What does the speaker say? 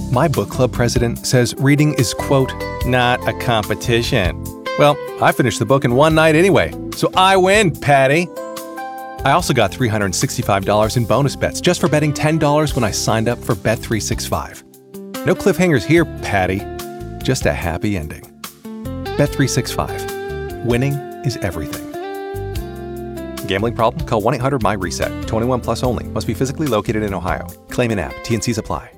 My book club president says reading is, quote, not a competition. Well, I finished the book in one night anyway, so I win, Patty. I also got $365 in bonus bets just for betting $10 when I signed up for Bet365. No cliffhangers here, Patty. Just a happy ending. Bet365. Winning is everything. Gambling problem? Call 1-800-MY-RESET. 21 plus only. Must be physically located in Ohio. Claim in app. T&Cs apply.